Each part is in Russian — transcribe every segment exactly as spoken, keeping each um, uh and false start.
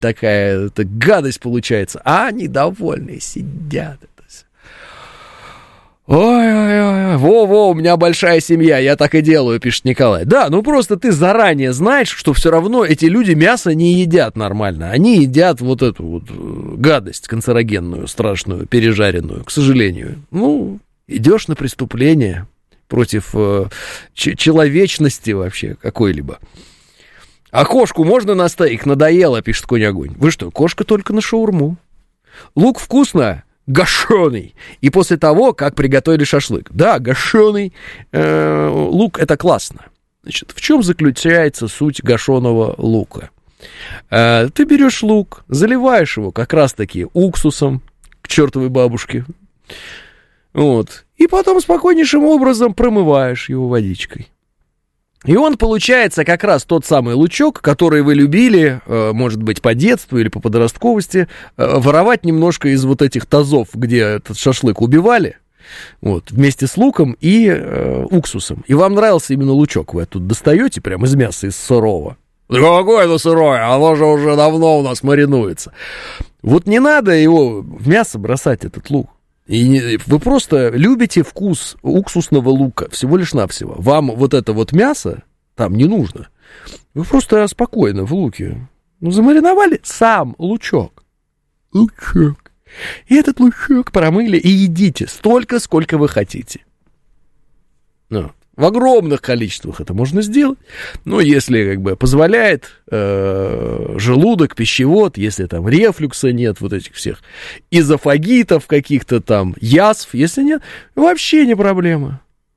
такая это гадость получается. А они довольные сидят. Ой-ой-ой, во-во, у меня большая семья, я так и делаю, пишет Николай. Да, ну просто ты заранее знаешь, что все равно эти люди мясо не едят нормально. Они едят вот эту вот гадость канцерогенную, страшную, пережаренную, к сожалению. Ну, идешь на преступление против э, ч- человечности вообще какой-либо. А кошку можно на стейк? Надоело, пишет Конь Огонь. Вы что, кошка только на шаурму. Лук вкусно? Гашеный. И после того, как приготовили шашлык. Да, гашеный э, лук, это классно. Значит, в чем заключается суть гашеного лука? Э, ты берешь лук, заливаешь его как раз-таки уксусом к чертовой бабушке. Вот. И потом спокойнейшим образом промываешь его водичкой. И он получается как раз тот самый лучок, который вы любили, может быть, по детству или по подростковости, воровать немножко из вот этих тазов, где этот шашлык убивали, вот, вместе с луком и э, уксусом. И вам нравился именно лучок, вы тут достаете прямо из мяса, из сырого. Какое оно сырое, оно же уже давно у нас маринуется. Вот не надо его в мясо бросать, этот лук. И вы просто любите вкус уксусного лука, всего лишь навсего. Вам вот это вот мясо там не нужно. Вы просто спокойно в луке, ну, замариновали сам лучок. Лучок. И этот лучок промыли и едите столько, сколько вы хотите. Ну, в огромных количествах это можно сделать. Но если как бы позволяет э, желудок, пищевод, если там рефлюкса нет, вот этих всех изофагитов каких-то там, язв, если нет, вообще не проблема.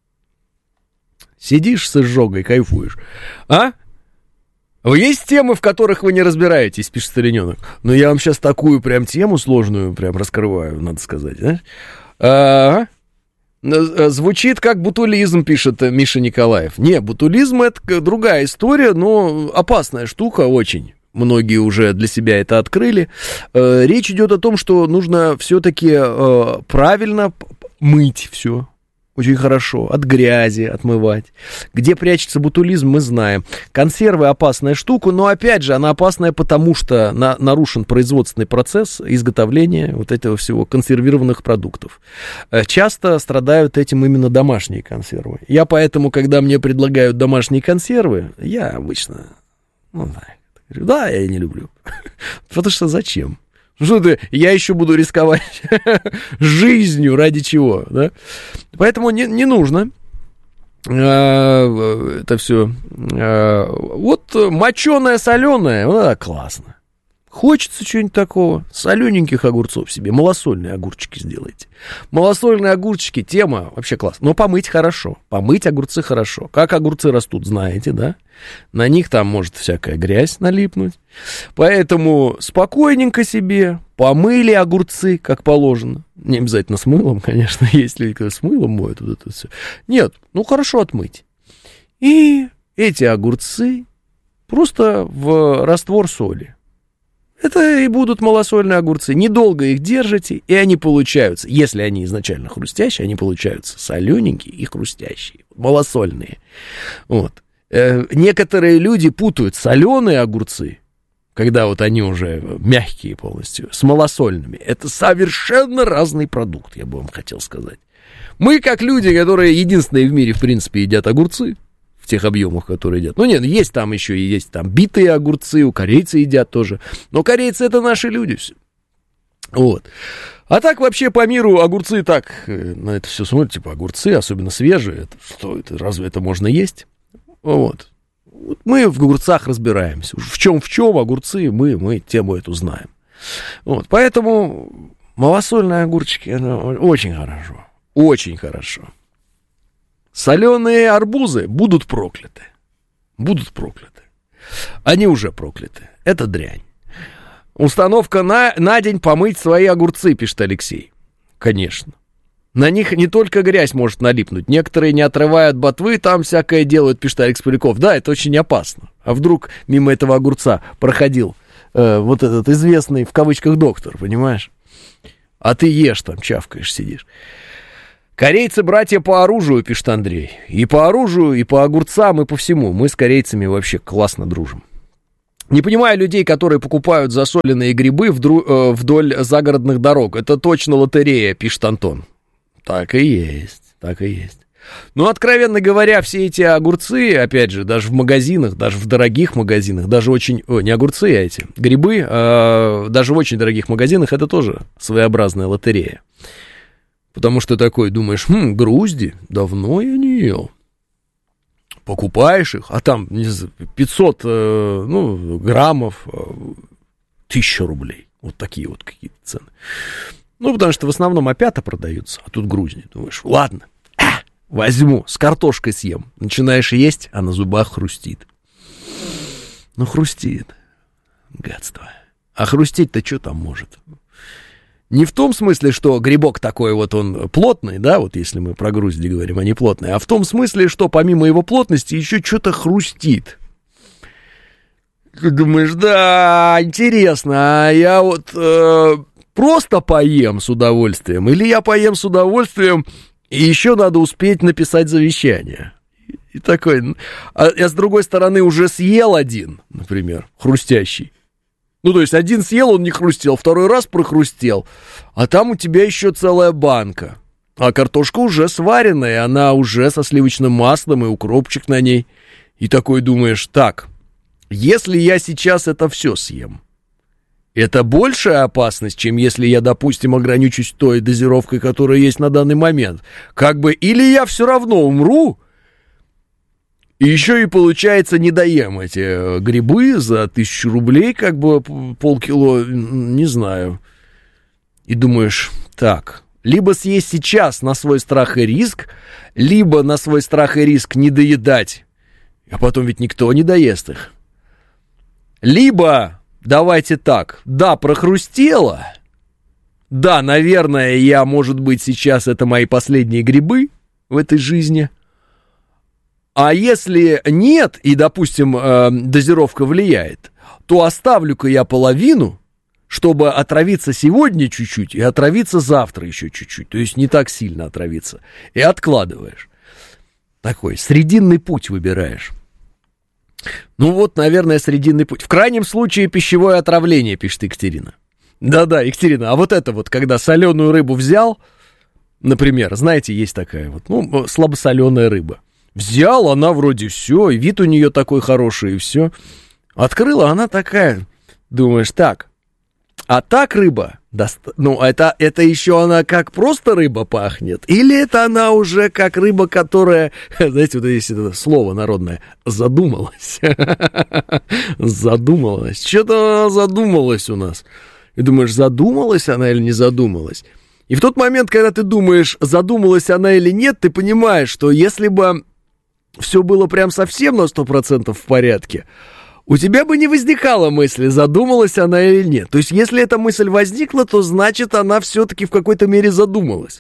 Сидишь с изжогой, кайфуешь. А? Есть темы, в которых вы не разбираетесь, пишет Стариненок. Но я вам сейчас такую прям тему сложную прям раскрываю, надо сказать. Да? А-а-а. Звучит как бутулизм, пишет Миша Николаев. Не, бутулизм — это другая история, но опасная штука очень. Многие уже для себя это открыли. Речь идет о том, что нужно все-таки правильно мыть все. Очень хорошо. От грязи отмывать. Где прячется бутулизм, мы знаем. Консервы — опасная штука, но, опять же, она опасная, потому что на, нарушен производственный процесс изготовления вот этого всего консервированных продуктов. Часто страдают этим именно домашние консервы. Я поэтому, когда мне предлагают домашние консервы, я обычно, ну, говорю, да, я не люблю. Потому что зачем? Что ты, я еще буду рисковать жизнью, ради чего, да? Поэтому не, не нужно а, это все. А, вот моченое, соленое, ну, классно. Хочется чего-нибудь такого, солененьких огурцов себе, малосольные огурчики сделайте. Малосольные огурчики, тема вообще классная. Но помыть хорошо, помыть огурцы хорошо. Как огурцы растут, знаете, да? На них там может всякая грязь налипнуть. Поэтому спокойненько себе помыли огурцы, как положено. Не обязательно с мылом, конечно, есть люди, которые с мылом моют вот это все. Нет, ну хорошо отмыть. И эти огурцы просто в раствор соли. Это и будут малосольные огурцы. Недолго их держите, и они получаются, если они изначально хрустящие, они получаются солененькие и хрустящие, малосольные. Вот. Э, некоторые люди путают соленые огурцы, когда вот они уже мягкие полностью, с малосольными. Это совершенно разный продукт, я бы вам хотел сказать. Мы, как люди, которые единственные в мире, в принципе, едят огурцы, в тех объемах, которые едят. Ну, нет, есть там еще и есть там битые огурцы, у корейцы едят тоже. Но корейцы — это наши люди все. Вот. А так вообще по миру огурцы так, на это все смотрят, типа огурцы, особенно свежие. Это, что это, разве это можно есть? Вот. Вот мы в огурцах разбираемся. В чем в чем огурцы, мы, мы тему эту знаем. Вот. Поэтому малосольные огурчики — это очень хорошо. Очень хорошо. Соленые арбузы будут прокляты. Будут прокляты. Они уже прокляты. Это дрянь. Установка на, на день помыть свои огурцы, пишет Алексей. Конечно. На них не только грязь может налипнуть. Некоторые, не отрывая от ботвы, там всякое делают, пишет Алекс Поляков. Да, это очень опасно. А вдруг мимо этого огурца проходил э, вот этот известный, в кавычках, доктор, понимаешь? А ты ешь там, чавкаешь, сидишь. Корейцы братья по оружию, пишет Андрей. И по оружию, и по огурцам, и по всему. Мы с корейцами вообще классно дружим. Не понимаю людей, которые покупают засоленные грибы вдру- вдоль загородных дорог. Это точно лотерея, пишет Антон. Так и есть, так и есть. Ну, откровенно говоря, все эти огурцы, опять же, даже в магазинах, даже в дорогих магазинах, даже очень... О, не огурцы, а эти грибы, э, даже в очень дорогих магазинах, это тоже своеобразная лотерея. Потому что такой думаешь, хм, грузди, давно я не ел. Покупаешь их, а там, не знаю, пятьсот э, ну, граммов, э, тысяча рублей. Вот такие вот какие-то цены. Ну, потому что в основном опята продаются, а тут грузди. Думаешь, ладно. Возьму, с картошкой съем. Начинаешь есть, а на зубах хрустит. Ну, хрустит. Гадство. А хрустеть-то что там может? Не в том смысле, что грибок такой вот он плотный, да, вот если мы про грузди говорим, а не плотный, а в том смысле, что помимо его плотности еще что-то хрустит. Ты думаешь, да, интересно, а я вот э, просто поем с удовольствием, или я поем с удовольствием... И еще надо успеть написать завещание. И такой... А я, с другой стороны, уже съел один, например, хрустящий. Ну, то есть, один съел, он не хрустел, второй раз прохрустел, а там у тебя еще целая банка. А картошка уже сваренная, она уже со сливочным маслом и укропчик на ней. И такой думаешь, так, если я сейчас это все съем, это большая опасность, чем если я, допустим, ограничусь той дозировкой, которая есть на данный момент. Как бы, или я все равно умру, и еще и, получается, не доем эти грибы за тысячу рублей, как бы полкило, не знаю. И думаешь, так, либо съесть сейчас на свой страх и риск, либо на свой страх и риск не доедать, а потом ведь никто не доест их. Либо... Давайте так, да, прохрустело, да, наверное, я, может быть, сейчас это мои последние грибы в этой жизни, а если нет, и, допустим, э, дозировка влияет, то оставлю-ка я половину, чтобы отравиться сегодня чуть-чуть и отравиться завтра еще чуть-чуть, то есть не так сильно отравиться, и откладываешь. Такой срединный путь выбираешь. Ну вот, наверное, срединный путь. В крайнем случае пищевое отравление, пишет Екатерина. Да-да, Екатерина, а вот это вот, когда соленую рыбу взял, например, знаете, есть такая вот, ну, слабосоленая рыба. Взял, она вроде все, и вид у нее такой хороший, и все. Открыла, она такая, думаешь, так, а так рыба, ну, это, это еще она как просто рыба пахнет, или это она уже как рыба, которая, знаете, вот есть это слово народное, задумалась, задумалась, что-то она задумалась у нас, и думаешь, задумалась она или не задумалась, и в тот момент, когда ты думаешь, задумалась она или нет, ты понимаешь, что если бы все было прям совсем на сто процентов в порядке, у тебя бы не возникала мысли, задумалась она или нет. То есть, если эта мысль возникла, то значит, она все-таки в какой-то мере задумалась.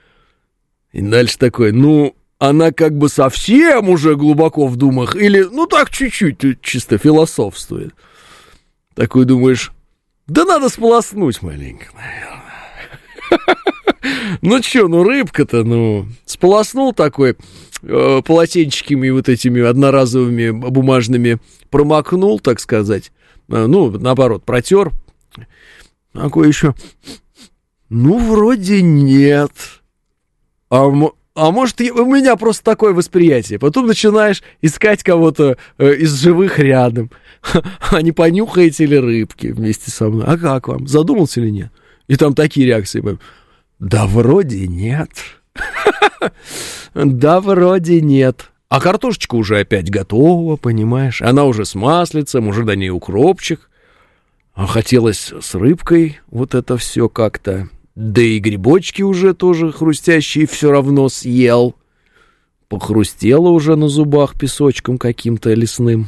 И дальше такой, ну, она как бы совсем уже глубоко в думах, или, ну, так чуть-чуть, чисто философствует. Такой думаешь, да надо сполоснуть маленько, наверное. Ну, что, ну, рыбка-то, ну, сполоснул такой... полотенчиками вот этими одноразовыми бумажными промокнул, так сказать, ну, наоборот, протер. Такой еще, ну, вроде нет. А, а может, у меня просто такое восприятие. Потом начинаешь искать кого-то из живых рядом. А не понюхаете ли рыбки вместе со мной? А как вам? Задумался или нет? И там такие реакции. Да вроде нет. Да, вроде нет. А картошечка уже опять готова, понимаешь? Она уже с маслицем, уже до ней укропчик. А хотелось с рыбкой вот это все как-то. Да и грибочки уже тоже хрустящие все равно съел. Похрустело уже на зубах песочком каким-то лесным.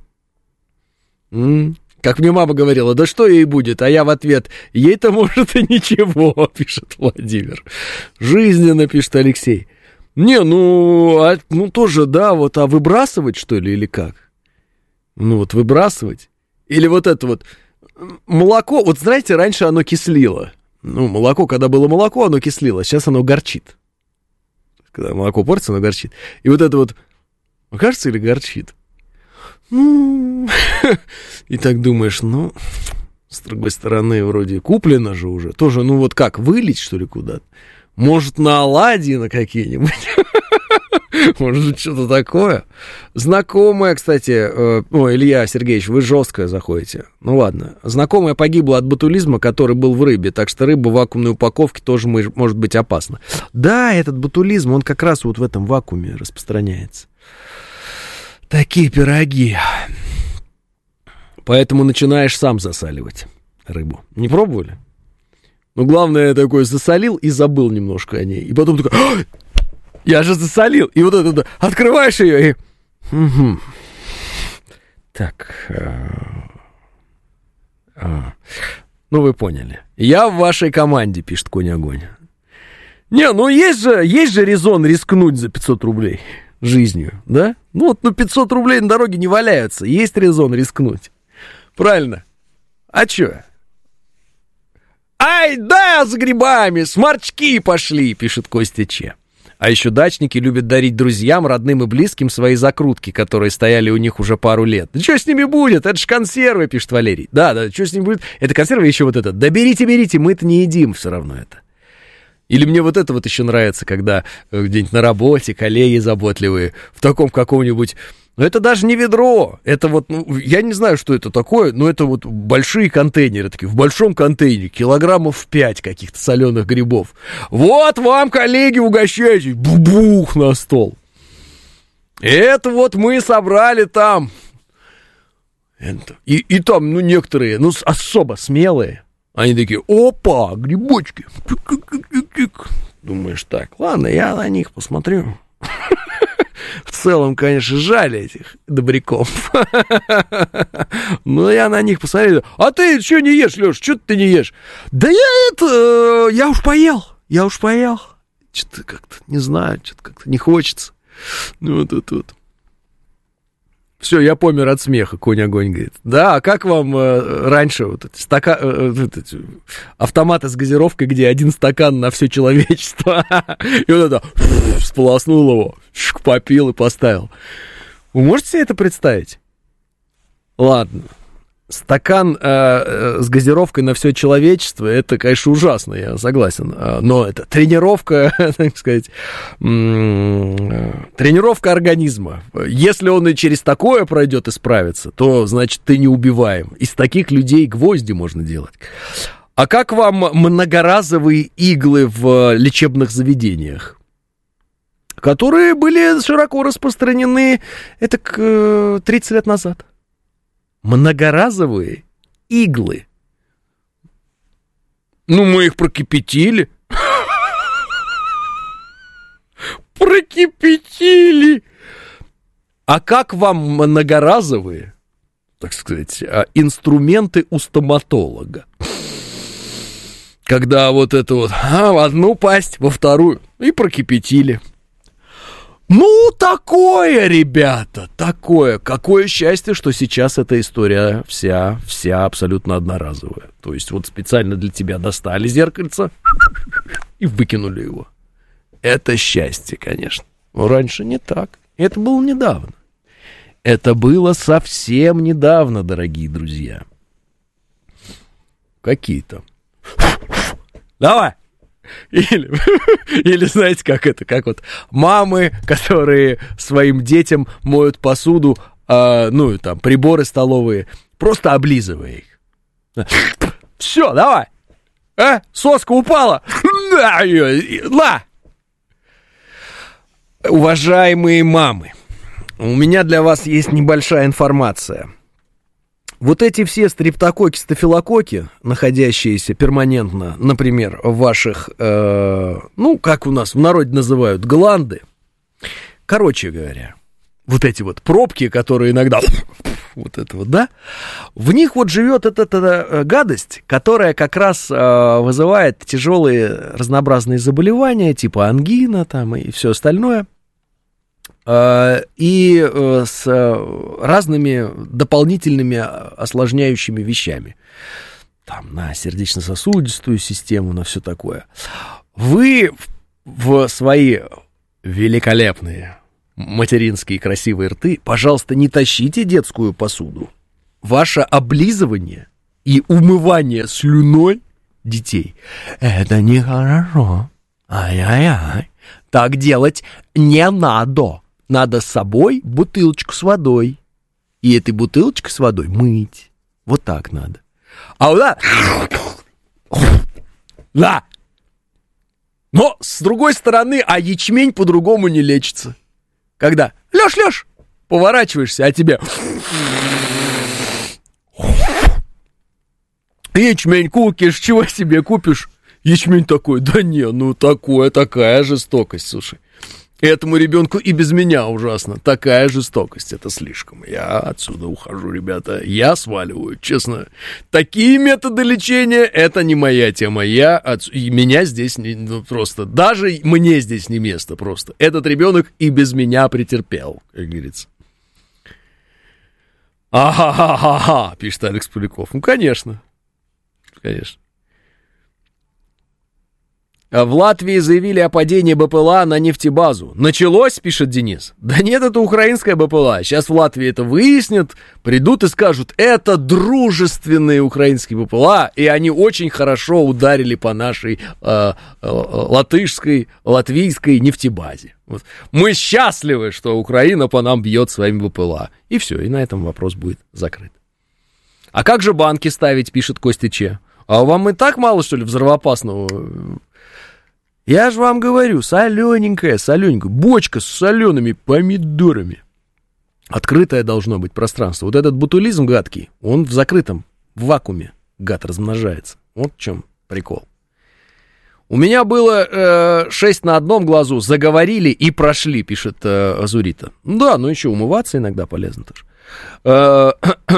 М-м. Как мне мама говорила, да что ей будет? А я в ответ, ей-то может и ничего, пишет Владимир. Жизненно, пишет Алексей. Не, ну, а, ну тоже, да, вот, а выбрасывать, что ли, или как? Ну, вот выбрасывать. Или вот это вот молоко, вот знаете, раньше оно кислило. Ну, молоко, когда было молоко, оно кислило, сейчас оно горчит. Когда молоко портится, оно горчит. И вот это вот, кажется, или горчит? Ну, и так думаешь, ну, с другой стороны, вроде куплено же уже. Тоже, ну вот как, вылить, что ли, куда-то? Может, на оладьи на какие-нибудь? Может быть, что-то такое? Знакомая, кстати, э, о, Илья Сергеевич, вы жестко заходите. Ну ладно. Знакомая погибла от ботулизма, который был в рыбе, так что рыба в вакуумной упаковке тоже может быть опасна. Да, этот ботулизм, он как раз вот в этом вакууме распространяется. Такие пироги. Поэтому начинаешь сам засаливать рыбу. Не пробовали? Ну, главное, я такой засолил и забыл немножко о ней. И потом такой... Я же засолил. И вот это, открываешь ее и... Угу. Так. А... А... Ну, вы поняли. Я в вашей команде, пишет Конь-огонь. Не, ну есть же, есть же резон рискнуть за пятьсот рублей жизнью, да? Ну, вот, ну, пятьсот рублей на дороге не валяются. Есть резон рискнуть. Правильно. А чё? Ай, да, с грибами, сморчки пошли, пишет Костя Че. А еще дачники любят дарить друзьям, родным и близким свои закрутки, которые стояли у них уже пару лет. Да что с ними будет? Это ж консервы, пишет Валерий. Да, да, что с ними будет? Это консервы, еще вот это. Да берите, берите, мы это не едим все равно это. Или мне вот это вот еще нравится, когда где-нибудь на работе коллеги заботливые в таком каком-нибудь... Ну, это даже не ведро, это вот, ну, я не знаю, что это такое, но это вот большие контейнеры такие, в большом контейнере, килограммов пять каких-то соленых грибов. Вот вам, коллеги, угощайтесь, бубух на стол. Это вот мы собрали там. Это. И, и там, ну, некоторые, ну, особо смелые, они такие, опа, грибочки. Думаешь, так, ладно, я на них посмотрю. В целом, конечно, жаль этих добряков. Но я на них посмотрел. А ты что не ешь, Леш? Что ты не ешь? Да я это... Я уж поел. Я уж поел. Что-то как-то, не знаю, что-то как-то не хочется. Ну, вот тут вот. Все, я помер от смеха, Конь-огонь говорит. Да, а как вам э, раньше вот эти, стака, э, вот эти автоматы с газировкой, где один стакан на все человечество, и вот это сполоснул его, попил и поставил. Вы можете себе это представить? Ладно. Стакан э, с газировкой на все человечество, это, конечно, ужасно, я согласен. Но это тренировка, так сказать, м- тренировка организма. Если он и через такое пройдет и справится, то, значит, ты неубиваем. Из таких людей гвозди можно делать. А как вам многоразовые иглы в лечебных заведениях, которые были широко распространены, это к тридцать лет назад? Многоразовые иглы. Ну, мы их прокипятили. Прокипятили. А как вам многоразовые, так сказать, инструменты у стоматолога? Когда вот это вот, а, в одну пасть, во вторую, и прокипятили. Ну, такое, ребята, такое. Какое счастье, что сейчас эта история вся, вся абсолютно одноразовая. То есть вот специально для тебя достали зеркальце и выкинули его. Это счастье, конечно. Но раньше не так. Это было недавно. Это было совсем недавно, дорогие друзья. Какие-то. Давай! Или, или, знаете, как это, как вот мамы, которые своим детям моют посуду, э, ну, там, приборы столовые, просто облизывая их. Все, давай! А? Соска упала! На! На! Уважаемые мамы, у меня для вас есть небольшая информация. Вот эти все стрептококи, стафилококи, находящиеся перманентно, например, в ваших, э, ну, как у нас в народе называют, гланды, короче говоря, вот эти вот пробки, которые иногда, вот это вот, да, в них вот живет эта, эта гадость, которая как раз э, вызывает тяжелые разнообразные заболевания, типа ангина там и все остальное. И с разными дополнительными осложняющими вещами. Там, на сердечно-сосудистую систему, на все такое. Вы в свои великолепные материнские красивые рты, пожалуйста, не тащите детскую посуду. Ваше облизывание и умывание слюной детей — это нехорошо. Ай-яй-яй. Так делать не надо. Надо с собой бутылочку с водой. И этой бутылочкой с водой мыть. Вот так надо. А вот так... Да. Но, с другой стороны, а ячмень по-другому не лечится. Когда, Лёш, Лёш, поворачиваешься, а тебе... Ячмень купишь, чего себе купишь? Ячмень такой, да не, ну такое, такая жестокость, слушай. Этому ребенку и без меня ужасно. Такая жестокость, это слишком. Я отсюда ухожу, ребята. Я сваливаю, честно. Такие методы лечения, это не моя тема. Я отс... и меня здесь не, ну, просто, даже мне здесь не место просто. Этот ребенок и без меня претерпел, как говорится. Ага-ха-ха-ха, пишет Алекс Поляков. Ну, конечно. Конечно. В Латвии заявили о падении БПЛА на нефтебазу. Началось, пишет Денис. Да нет, это украинская БПЛА. Сейчас в Латвии это выяснят, придут и скажут, это дружественные украинские БПЛА, и они очень хорошо ударили по нашей э, э, латышской, латвийской нефтебазе. Вот. Мы счастливы, что Украина по нам бьет своими БПЛА. И все, и на этом вопрос будет закрыт. А как же банки ставить, пишет Костя Че. А вам и так мало, что ли, взрывоопасного... Я же вам говорю, солененькая, солененькая, бочка с солеными помидорами. Открытое должно быть пространство. Вот этот ботулизм гадкий, он в закрытом, в вакууме, гад, размножается. Вот в чем прикол. У меня было э, шесть на одном глазу, заговорили и прошли, пишет э, Азурита. Да, ну еще умываться иногда полезно тоже. Э,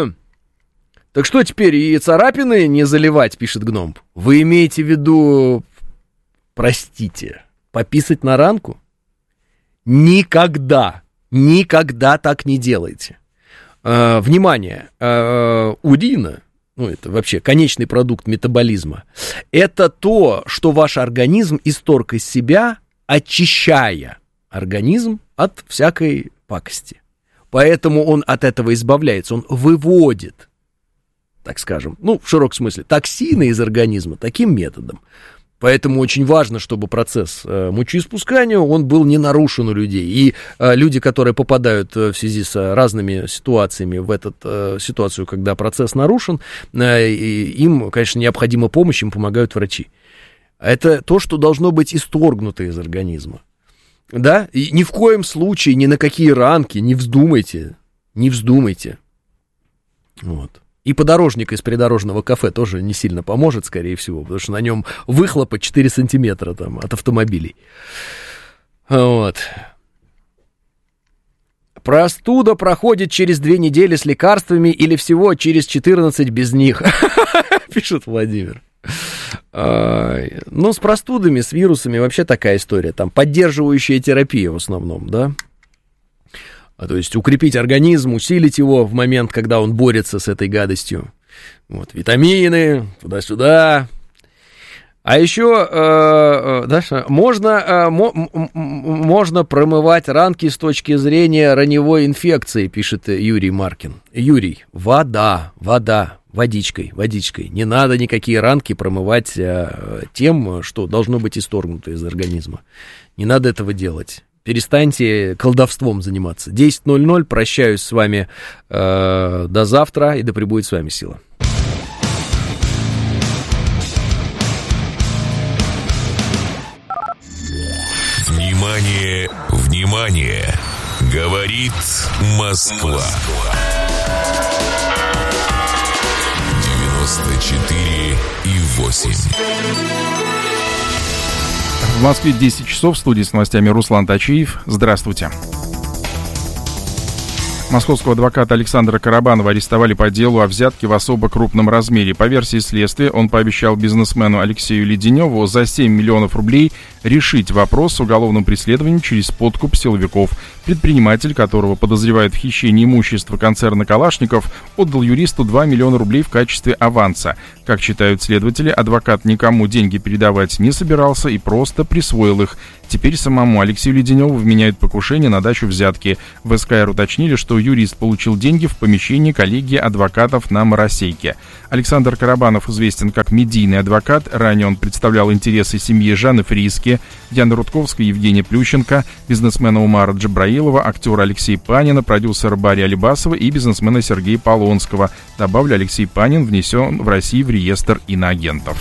так что теперь, и царапины не заливать, пишет Гном. Вы имеете в виду... Простите, пописать на ранку? Никогда, никогда так не делайте. Э, внимание, э, урина, ну это вообще конечный продукт метаболизма, это то, что ваш организм исторг из себя, очищая организм от всякой пакости. Поэтому он от этого избавляется, он выводит, так скажем, ну в широком смысле, токсины из организма таким методом. Поэтому очень важно, чтобы процесс э, мочеиспускания, он был не нарушен у людей. И э, люди, которые попадают э, в связи с разными ситуациями в эту э, ситуацию, когда процесс нарушен, э, им, конечно, необходима помощь, им помогают врачи. Это то, что должно быть исторгнуто из организма. Да? И ни в коем случае, ни на какие ранки не вздумайте, не вздумайте. Вот. И подорожник из придорожного кафе тоже не сильно поможет, скорее всего, потому что на нем выхлопа четыре сантиметра там, от автомобилей. Вот. Простуда проходит через две недели с лекарствами или всего через четырнадцать без них, пишет Владимир. Ну, с простудами, с вирусами вообще такая история. Там поддерживающая терапия в основном, да? То есть укрепить организм, усилить его в момент, когда он борется с этой гадостью. Вот, витамины, туда-сюда. А еще, э, Даша, можно, э, мо, м- можно промывать ранки с точки зрения раневой инфекции, пишет Юрий Маркин. Юрий, вода, вода, водичкой, водичкой. Не надо никакие ранки промывать э, тем, что должно быть исторгнуто из организма. Не надо этого делать. Перестаньте колдовством заниматься. десять ноль ноль, прощаюсь с вами э, до завтра, и да пребудет с вами сила. Внимание, внимание! Говорит Москва. девяносто четыре и восемь. В Москве десять часов, в студии с новостями Руслан Тачиев. Здравствуйте. Московского адвоката Александра Карабанова арестовали по делу о взятке в особо крупном размере. По версии следствия, он пообещал бизнесмену Алексею Леденеву за семь миллионов рублей решить вопрос с уголовным преследованием через подкуп силовиков. Предприниматель, которого подозревают в хищении имущества концерна «Калашников», отдал юристу два миллиона рублей в качестве аванса. Как считают следователи, адвокат никому деньги передавать не собирался и просто присвоил их. Теперь самому Алексею Леденеву вменяют покушение на дачу взятки. В эс ка эр уточнили, что юрист получил деньги в помещении коллегии адвокатов на Моросейке. Александр Карабанов известен как медийный адвокат. Ранее он представлял интересы семьи Жанны Фриске, Дианы Рудковской, Евгения Плющенко, бизнесмена Умара Джабраилова, актера Алексея Панина, продюсера Барри Алибасова и бизнесмена Сергея Полонского. Добавлю, Алексей Панин внесен в Россию в реестр иноагентов.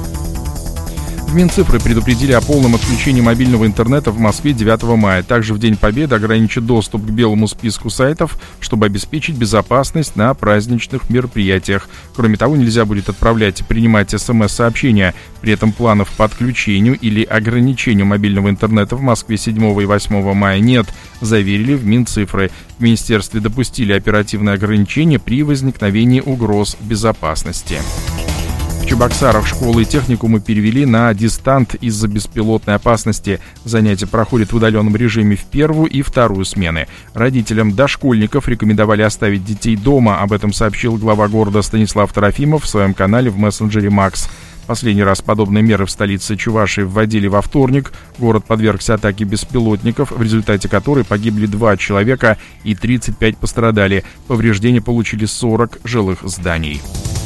В Минцифры предупредили о полном отключении мобильного интернета в Москве девятого мая. Также в День Победы ограничат доступ к белому списку сайтов, чтобы обеспечить безопасность на праздничных мероприятиях. Кроме того, нельзя будет отправлять и принимать смс-сообщения. При этом планов по отключению или ограничению мобильного интернета в Москве седьмого и восьмого мая нет, заверили в Минцифры. В министерстве допустили оперативные ограничения при возникновении угроз безопасности. В Чебоксарах школы и техникумы перевели на дистант из-за беспилотной опасности. Занятия проходят в удаленном режиме в первую и вторую смены. Родителям дошкольников рекомендовали оставить детей дома. Об этом сообщил глава города Станислав Трофимов в своем канале в мессенджере Макс. Последний раз подобные меры в столице Чувашии вводили во вторник. Город подвергся атаке беспилотников, в результате которой погибли два человека и тридцать пять пострадали. Повреждения получили сорок жилых зданий.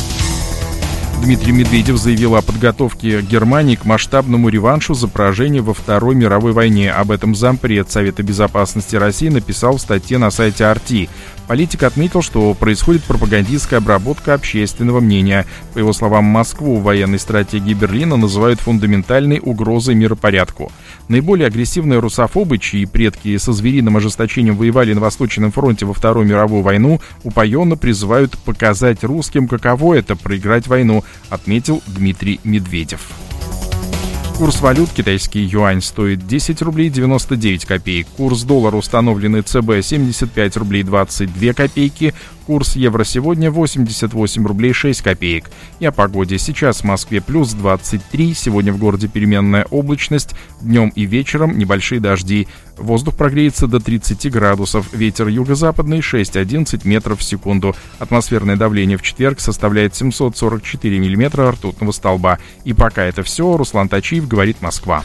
Дмитрий Медведев заявил о подготовке Германии к масштабному реваншу за поражение во Второй мировой войне. Об этом зампред Совета безопасности России написал в статье на сайте ар ти. Политик отметил, что происходит пропагандистская обработка общественного мнения. По его словам, Москву в военной стратегии Берлина называют фундаментальной угрозой миропорядку. Наиболее агрессивные русофобы, чьи предки со звериным ожесточением воевали на Восточном фронте во Вторую мировую войну, упоенно призывают показать русским, каково это — проиграть войну, отметил Дмитрий Медведев. Курс валют: китайский юань стоит десять рублей девяносто девять копеек. Курс доллара, установленный ЦБ, семьдесят пять рублей двадцать две копейки. Курс евро сегодня восемьдесят восемь рублей шесть копеек. И о погоде. Сейчас в Москве плюс двадцать три. Сегодня в городе переменная облачность. Днем и вечером небольшие дожди. Воздух прогреется до тридцати градусов. Ветер юго-западный шесть-одиннадцать метров в секунду. Атмосферное давление в четверг составляет семьсот сорок четыре миллиметра ртутного столба. И пока это все. Руслан Тачиев, говорит Москва.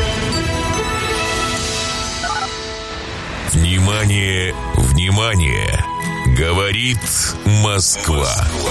Внимание, внимание! Говорит Москва.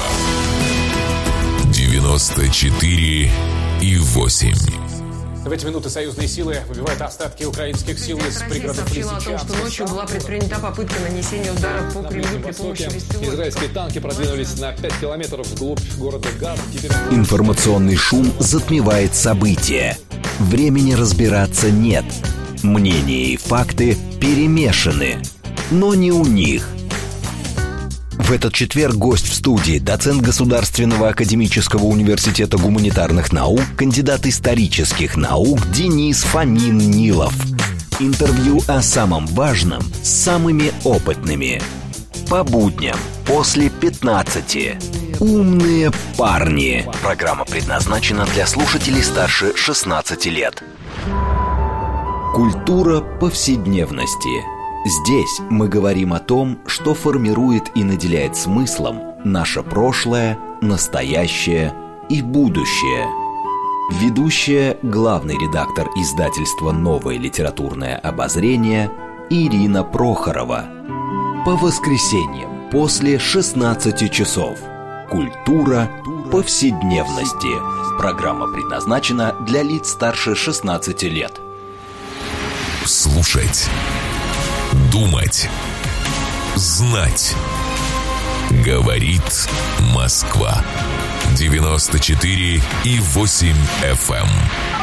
девяносто четыре и восемь. В эти минуты союзные силы выбивают остатки украинских сил из пригородов Лисичанска. Россия сообщила о том, что ночью была предпринята попытка нанесения удара по Кремлю при помощи беспилотников. Израильские танки продвинулись на пять километров вглубь города Газа. Теперь... Информационный шум затмевает события. Времени разбираться нет. Мнения и факты перемешаны. Но не у них. В этот четверг гость в студии, доцент Государственного академического университета гуманитарных наук, кандидат исторических наук Денис Фомин-Нилов. Интервью о самом важном с самыми опытными. По будням после пятнадцати. Умные парни. Программа предназначена для слушателей старше шестнадцати лет. Культура повседневности. Здесь мы говорим о том, что формирует и наделяет смыслом наше прошлое, настоящее и будущее. Ведущая, главный редактор издательства «Новое литературное обозрение» Ирина Прохорова. По воскресеньям после шестнадцати часов. Культура повседневности. Программа предназначена для лиц старше шестнадцати лет. Слушать. Думать. Знать. Говорит Москва. девяносто четыре и восемь эф эм.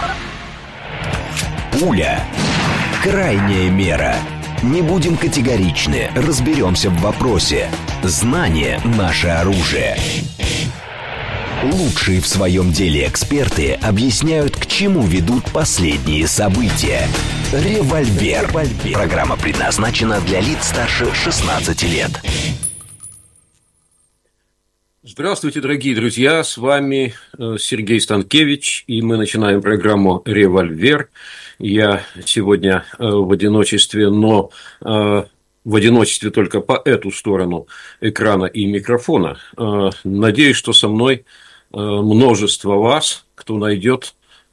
Пуля. Крайняя мера. Не будем категоричны, разберемся в вопросе. Знание – наше оружие. Лучшие в своем деле эксперты объясняют, к чему ведут последние события. Револьвер. Револьвер. Программа предназначена для лиц старше шестнадцати лет. Здравствуйте, дорогие друзья, с вами Сергей Станкевич, и мы начинаем программу «Револьвер». Я сегодня в одиночестве, но в одиночестве только по эту сторону экрана и микрофона. Надеюсь, что со мной множество вас, кто найдет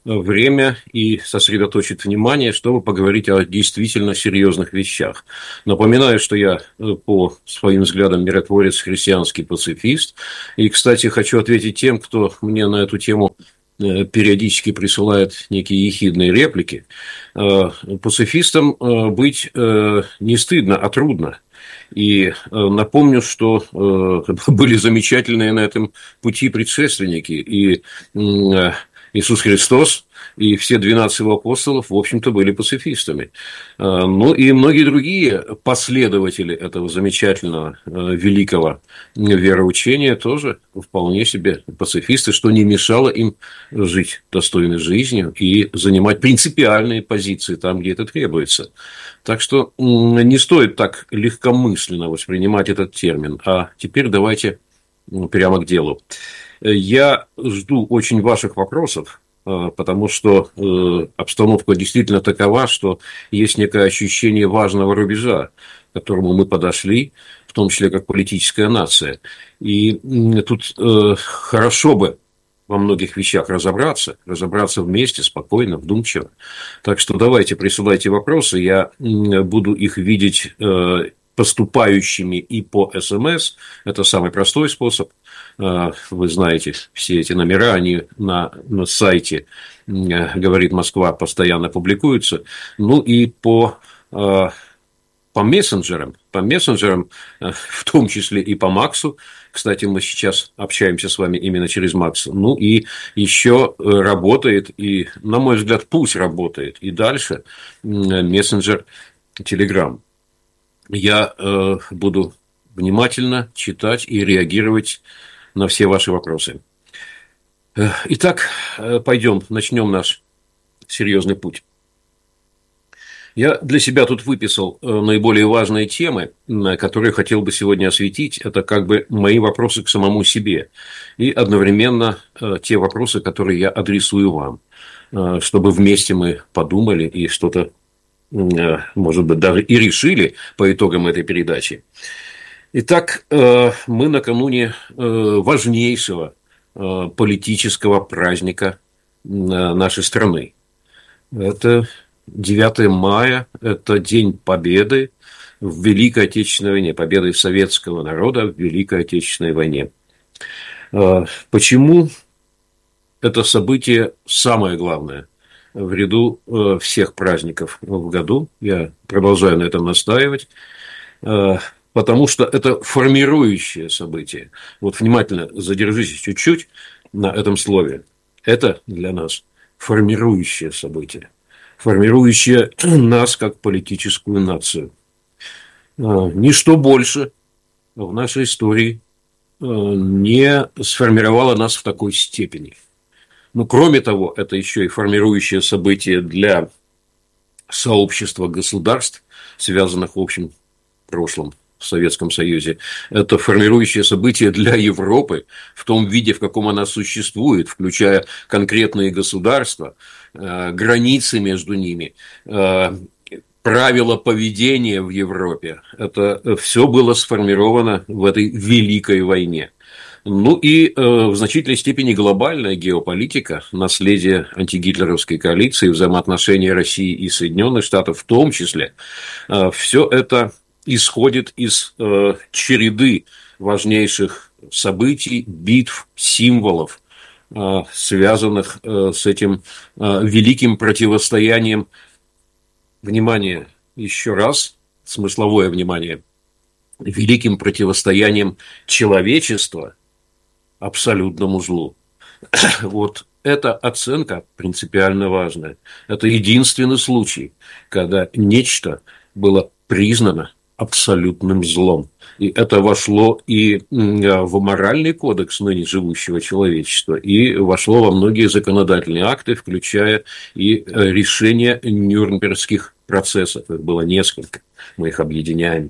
время и сосредоточить внимание, чтобы поговорить о действительно серьезных вещах. Напоминаю, что я по своим взглядам миротворец, христианский пацифист. И, кстати, хочу ответить тем, кто мне на эту тему периодически присылает некие ехидные реплики. Пацифистам быть не стыдно, а трудно. И напомню, что были замечательные на этом пути предшественники. И Иисус Христос и все двенадцать его апостолов, в общем-то, были пацифистами. Ну, и многие другие последователи этого замечательного, великого вероучения тоже вполне себе пацифисты, что не мешало им жить достойной жизнью и занимать принципиальные позиции там, где это требуется. Так что не стоит так легкомысленно воспринимать этот термин. А теперь давайте прямо к делу. Я жду очень ваших вопросов, потому что обстановка действительно такова, что есть некое ощущение важного рубежа, к которому мы подошли, в том числе как политическая нация. И тут хорошо бы во многих вещах разобраться, разобраться вместе, спокойно, вдумчиво. Так что давайте присылайте вопросы, я буду их видеть поступающими и по СМС. Это самый простой способ. Вы знаете, все эти номера, они на, на сайте «Говорит Москва» постоянно публикуются. Ну и по, по мессенджерам, по мессенджерам, в том числе и по Максу. Кстати, мы сейчас общаемся с вами именно через Макса. Ну и еще работает, и, на мой взгляд, пусть работает и дальше мессенджер Telegram. Я э, буду внимательно читать и реагировать на все ваши вопросы. Итак, пойдем, начнем наш серьезный путь. Я для себя тут выписал наиболее важные темы, которые хотел бы сегодня осветить. Это как бы мои вопросы к самому себе. И одновременно те вопросы, которые я адресую вам. Чтобы вместе мы подумали и что-то, может быть, даже и решили по итогам этой передачи. Итак, мы накануне важнейшего политического праздника нашей страны. Это девятое мая, это День Победы в Великой Отечественной войне, победы советского народа в Великой Отечественной войне. Почему это событие самое главное в ряду всех праздников в году? Я продолжаю на этом настаивать. Потому что это формирующее событие. Вот внимательно задержитесь чуть-чуть на этом слове. Это для нас формирующее событие. Формирующее нас как политическую нацию. Ничто больше в нашей истории не сформировало нас в такой степени. Но кроме того, это еще и формирующее событие для сообщества государств, связанных в общем прошлом в Советском Союзе. Это формирующее событие для Европы в том виде, в каком она существует, включая конкретные государства, границы между ними, правила поведения в Европе. Это все было сформировано в этой великой войне. Ну и в значительной степени глобальная геополитика, наследие антигитлеровской коалиции, взаимоотношения России и Соединенных Штатов в том числе, все это исходит из э, череды важнейших событий, битв, символов, э, связанных э, с этим э, великим противостоянием. Внимание, еще раз, смысловое внимание, великим противостоянием человечества абсолютному злу. Вот эта оценка принципиально важная. Это единственный случай, когда нечто было признано абсолютным злом. И это вошло и в моральный кодекс ныне живущего человечества, и вошло во многие законодательные акты, включая и решения нюрнбергских процессов. Их было несколько, мы их объединяем.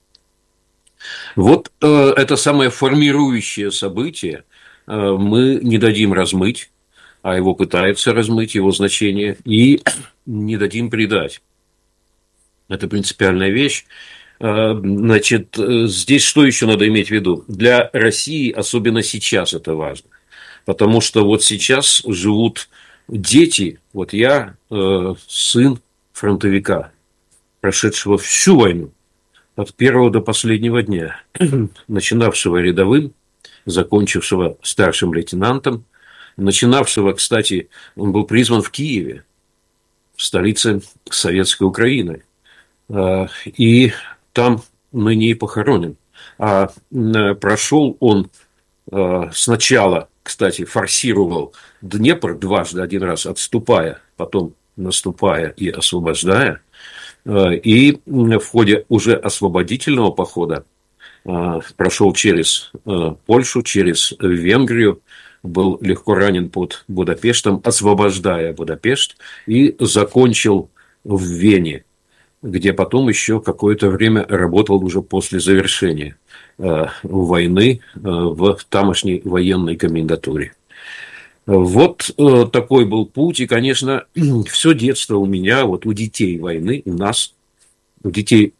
Вот э, это самое формирующее событие э, мы не дадим размыть, а его пытаются размыть, его значение, и не дадим предать. Это принципиальная вещь. Значит, здесь что еще надо иметь в виду? Для России, особенно сейчас, это важно. Потому что вот сейчас живут дети, вот я э, сын фронтовика, прошедшего всю войну, от первого до последнего дня, начинавшего рядовым, закончившего старшим лейтенантом, начинавшего, кстати, он был призван в Киеве, в столице Советской Украины, и там ныне и похоронен. А прошел он сначала, кстати, форсировал Днепр дважды, один раз отступая, потом наступая и освобождая, и в ходе уже освободительного похода прошел через Польшу, через Венгрию, был легко ранен под Будапештом, освобождая Будапешт, и закончил в Вене, где потом еще какое-то время работал уже после завершения войны в тамошней военной комендатуре. Вот такой был путь, и, конечно, все детство у меня, вот у детей войны, у нас, у детей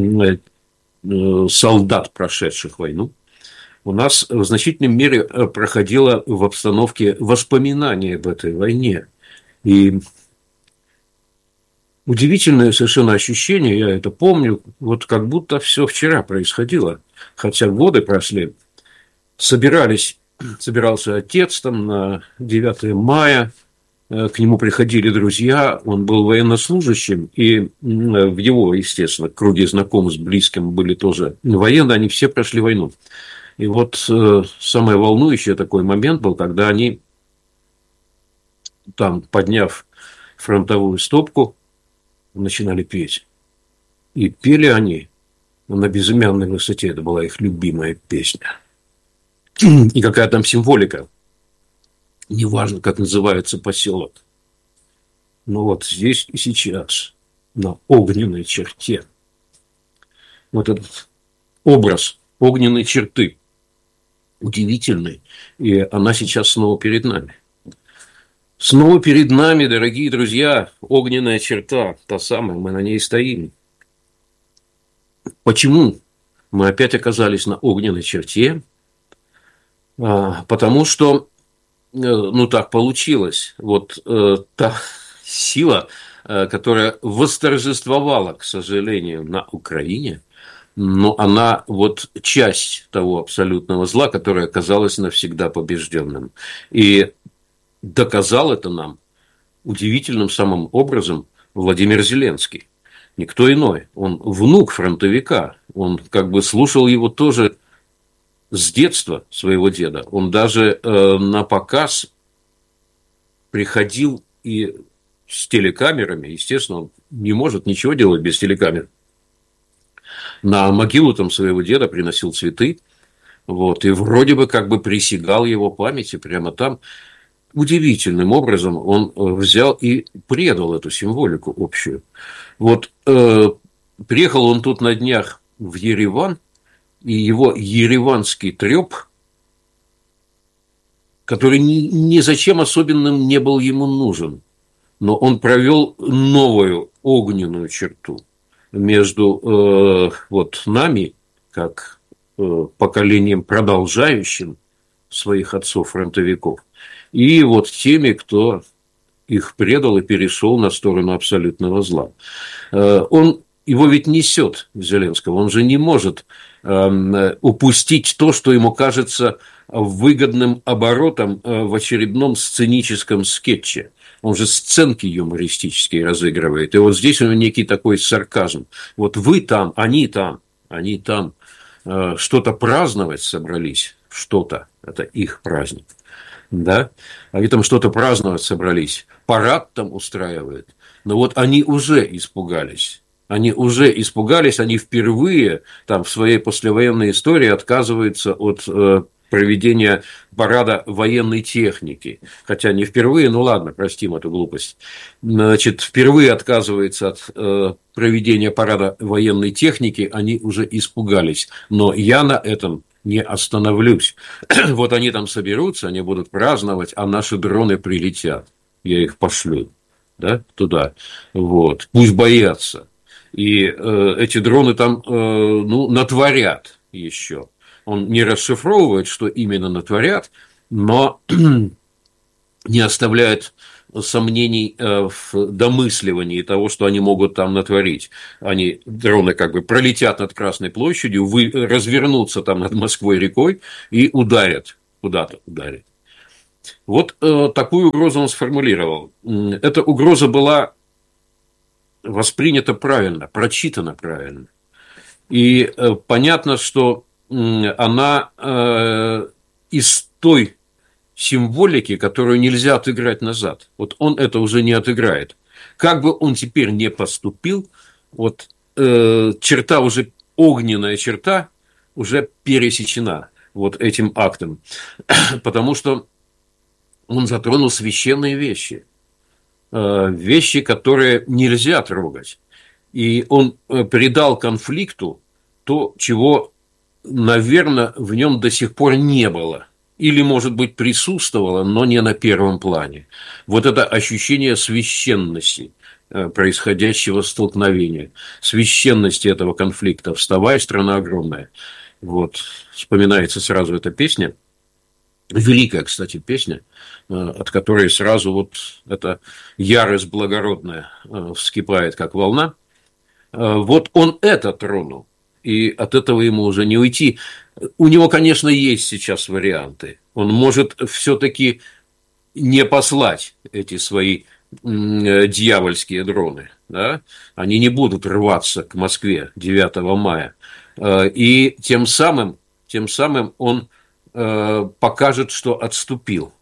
солдат, прошедших войну, у нас в значительной мере проходило в обстановке воспоминания об этой войне. И удивительное совершенно ощущение, я это помню, вот как будто все вчера происходило, хотя годы прошли. Собирались, собирался отец там на девятое мая, к нему приходили друзья, он был военнослужащим, и в его, естественно, круге знакомств близким были тоже военные, они все прошли войну. И вот самый волнующий такой момент был, когда они, там, подняв фронтовую стопку, начинали петь. И пели они на безымянной высоте, это была их любимая песня. И какая там символика. Неважно, как называется поселок. Но вот здесь и сейчас, на огненной черте, вот этот образ огненной черты удивительный, и она сейчас снова перед нами. Снова перед нами, дорогие друзья, огненная черта, та самая, мы на ней стоим. Почему мы опять оказались на огненной черте? А, потому что, ну, так получилось. Вот э, та сила, э, которая восторжествовала, к сожалению, на Украине, но она вот часть того абсолютного зла, которое оказалось навсегда побежденным. И доказал это нам удивительным самым образом Владимир Зеленский. Никто иной. Он внук фронтовика. Он как бы слушал его тоже с детства своего деда. Он даже э, на показ приходил и с телекамерами. Естественно, он не может ничего делать без телекамер. На могилу там своего деда приносил цветы. Вот, и вроде бы как бы присягал его памяти прямо там. Удивительным образом он взял и предал эту символику общую. Вот э, приехал он тут на днях в Ереван, и его ереванский трёп, который ни, ни зачем особенным не был ему нужен, но он провел новую огненную черту между э, вот нами, как э, поколением, продолжающим своих отцов-фронтовиков, и вот теми, кто их предал и перешел на сторону абсолютного зла. Он, его ведь несет, Зеленского, он же не может упустить то, что ему кажется выгодным оборотом в очередном сценическом скетче. Он же сценки юмористические разыгрывает. И вот здесь у него некий такой сарказм. Вот вы там, они там, они там что-то праздновать собрались, что-то, это их праздник. Да, они там что-то праздновать собрались, парад там устраивают, но вот они уже испугались, они уже испугались, они впервые там в своей послевоенной истории отказываются от э, проведения парада военной техники, хотя не впервые, ну ладно, простим эту глупость, значит, впервые отказываются от э, проведения парада военной техники, они уже испугались, но я на этом не остановлюсь. Вот они там соберутся, они будут праздновать, а наши дроны прилетят. Я их пошлю, да, туда. Вот. Пусть боятся. И э, эти дроны там, э, ну, натворят еще. Он не расшифровывает, что именно натворят, но не оставляет сомнений в домысливании того, что они могут там натворить. Они, дроны, как бы пролетят над Красной площадью, вы, развернутся там над Москвой рекой и ударят, куда-то ударят. Вот э, такую угрозу он сформулировал. Эта угроза была воспринята правильно, прочитана правильно. И э, понятно, что э, она э, из той символики, которую нельзя отыграть назад. Вот он это уже не отыграет. Как бы он теперь не поступил, вот э, черта уже, огненная черта уже пересечена вот этим актом. Потому что он затронул священные вещи. Э, вещи, которые нельзя трогать. И он придал конфликту то, чего, наверное, в нем до сих пор не было. Или, может быть, присутствовало, но не на первом плане. Вот это ощущение священности происходящего столкновения, священности этого конфликта. «Вставай, страна огромная». Вот, вспоминается сразу эта песня. Великая, кстати, песня, от которой сразу вот эта ярость благородная вскипает, как волна. Вот он это тронул. И от этого ему уже не уйти. У него, конечно, есть сейчас варианты. Он может все-таки не послать эти свои дьявольские дроны. Да? Они не будут рваться к Москве девятого мая. И тем самым, тем самым он покажет, что отступил.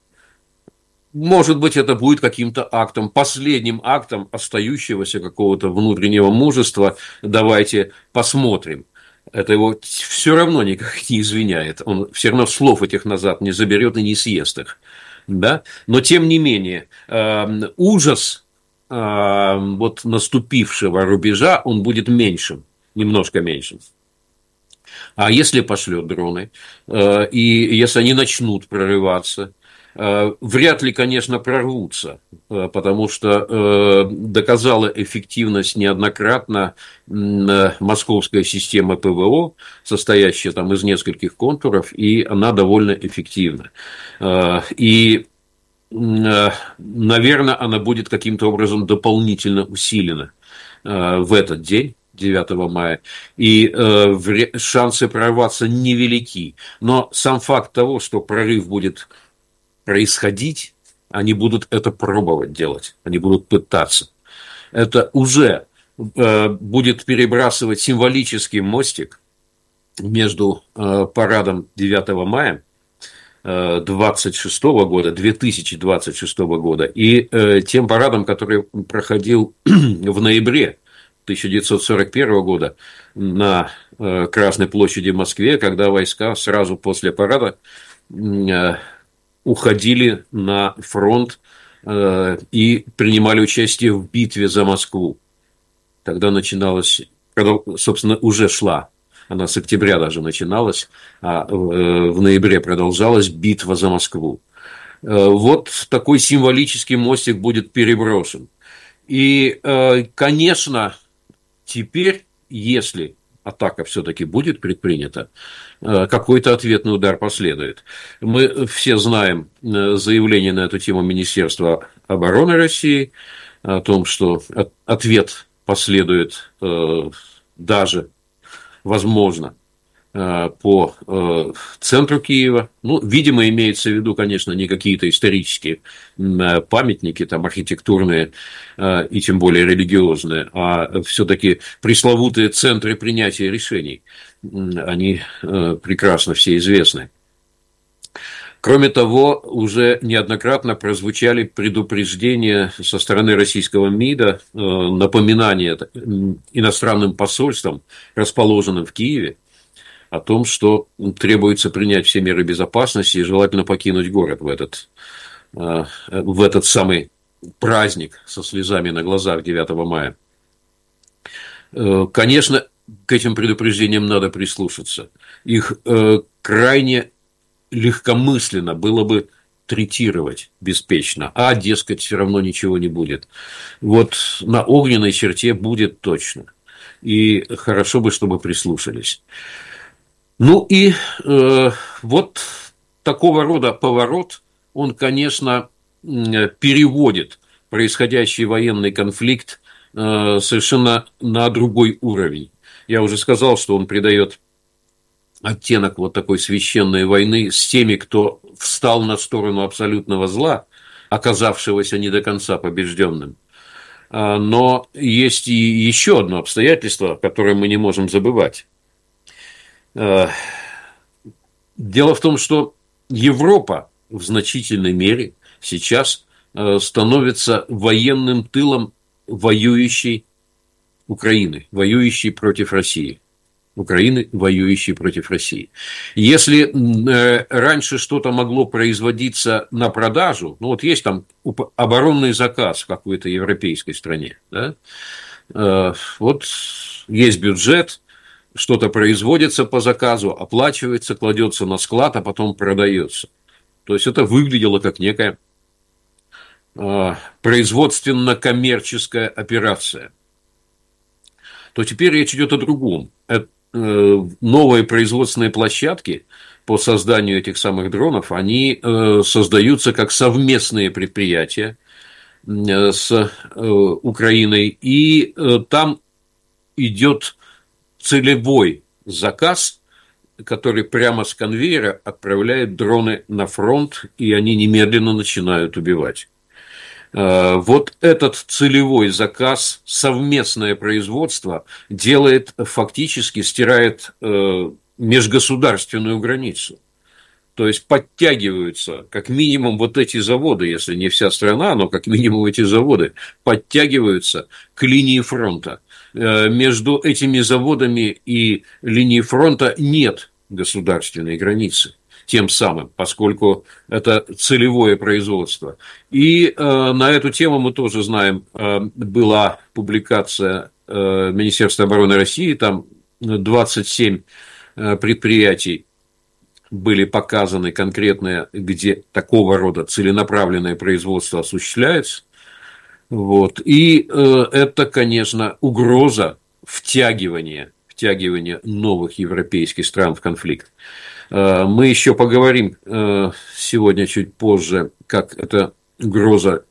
Может быть, это будет каким-то актом, последним актом остающегося какого-то внутреннего мужества. Давайте посмотрим. Это его все равно никак не извиняет. Он все равно слов этих назад не заберет и не съест их. Да? Но, тем не менее, ужас вот наступившего рубежа, он будет меньшим, немножко меньшим. А если пошлет дроны, и если они начнут прорываться, вряд ли, конечно, прорвутся, потому что доказала эффективность неоднократно московская система ПВО, состоящая там из нескольких контуров, и она довольно эффективна. И, наверное, она будет каким-то образом дополнительно усилена в этот день, девятого мая, и э, шансы прорваться невелики. Но сам факт того, что прорыв будет происходить, они будут это пробовать делать, они будут пытаться. Это уже э, будет перебрасывать символический мостик между э, парадом девятого мая двадцать шестого года, две тысячи двадцать шестого года и э, тем парадом, который проходил в ноябре тысяча девятьсот сорок первого года на Красной площади в Москве, когда войска сразу после парада уходили на фронт и принимали участие в битве за Москву. Тогда начиналась, собственно, уже шла, она с октября даже начиналась, а в ноябре продолжалась битва за Москву. Вот такой символический мостик будет переброшен. И, конечно, теперь, если атака все-таки будет предпринята, какой-то ответный удар последует. Мы все знаем заявление на эту тему Министерства обороны России о том, что ответ последует даже, возможно, по центру Киева. Ну, видимо, имеется в виду, конечно, не какие-то исторические памятники, там, архитектурные и тем более религиозные, а все-таки пресловутые центры принятия решений. Они прекрасно все известны. Кроме того, уже неоднократно прозвучали предупреждения со стороны российского МИДа, напоминания иностранным посольствам, расположенным в Киеве, о том, что требуется принять все меры безопасности и желательно покинуть город в этот, в этот самый праздник со слезами на глазах девятого мая. Конечно, к этим предупреждениям надо прислушаться. Их крайне легкомысленно было бы третировать беспечно, а, дескать, все равно ничего не будет. Вот на огненной черте будет точно. И хорошо бы, чтобы прислушались. Ну и э, вот такого рода поворот, он, конечно, переводит происходящий военный конфликт совершенно на другой уровень. Я уже сказал, что он придает оттенок вот такой священной войны с теми, кто встал на сторону абсолютного зла, оказавшегося не до конца побежденным. Но есть и еще одно обстоятельство, которое мы не можем забывать. Дело в том, что Европа в значительной мере сейчас становится военным тылом воюющей Украины, воюющей против России. Украины, воюющей против России. Если э, раньше что-то могло производиться на продажу, ну вот есть там оборонный заказ в какой-то европейской стране, да? э, вот есть бюджет, что-то производится по заказу, оплачивается, кладется на склад, а потом продается. То есть это выглядело как некая э, производственно-коммерческая операция. То теперь речь идет о другом. Новые производственные площадки по созданию этих самых дронов, они создаются как совместные предприятия с Украиной, и там идет целевой заказ, который прямо с конвейера отправляет дроны на фронт, и они немедленно начинают убивать. Вот этот целевой заказ, совместное производство делает, фактически стирает межгосударственную границу. То есть подтягиваются как минимум вот эти заводы, если не вся страна, но как минимум эти заводы подтягиваются к линии фронта. Между этими заводами и линией фронта нет государственной границы. Тем самым, поскольку это целевое производство. И э, на эту тему мы тоже знаем, э, была публикация э, Министерства обороны России, там двадцать семь э, предприятий были показаны конкретные, где такого рода целенаправленное производство осуществляется. Вот. И э, это, конечно, угроза втягивания, втягивания новых европейских стран в конфликт. Мы еще поговорим сегодня чуть позже, как эта угроза